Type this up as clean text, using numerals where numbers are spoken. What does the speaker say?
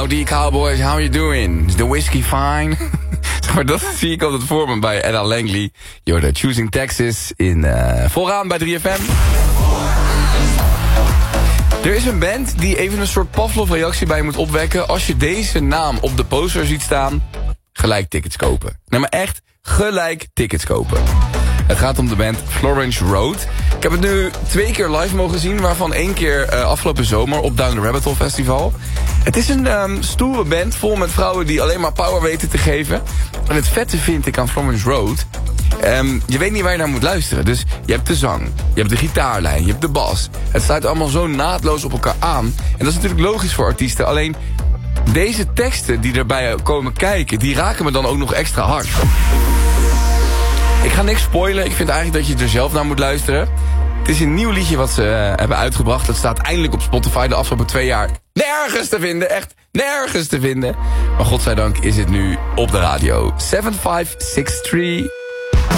melodie, cowboys, how you doing? Is the whiskey fine? Maar dat zie ik altijd voor me bij Ella Langley. Je hoorde Choosing Texas in vooraan bij 3FM. Er is een band die even een soort Pavlov-reactie bij je moet opwekken. Als je deze naam op de poster ziet staan, gelijk tickets kopen. Nee, maar echt gelijk tickets kopen. Het gaat om de band Florence Road. Ik heb het nu 2 keer live mogen zien, waarvan 1 keer afgelopen zomer op Down the Rabbit Hole Festival. Het is een stoere band vol met vrouwen die alleen maar power weten te geven. En het vette vind ik aan Florence Road, je weet niet waar je naar moet luisteren. Dus je hebt de zang, je hebt de gitaarlijn, je hebt de bas. Het sluit allemaal zo naadloos op elkaar aan. En dat is natuurlijk logisch voor artiesten. Alleen deze teksten die erbij komen kijken, die raken me dan ook nog extra hard. Ik ga niks spoilen. Ik vind eigenlijk dat je er zelf naar moet luisteren. Het is een nieuw liedje wat ze hebben uitgebracht. Het staat eindelijk op Spotify de afgelopen 2 jaar. Nergens te vinden. Echt nergens te vinden. Maar godzijdank is het nu op de radio. 7563.